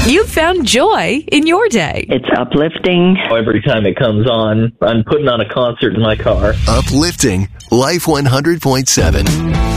You've found joy in your day. It's uplifting. Every time it comes on, I'm putting on a concert in my car. Uplifting Life 100.7.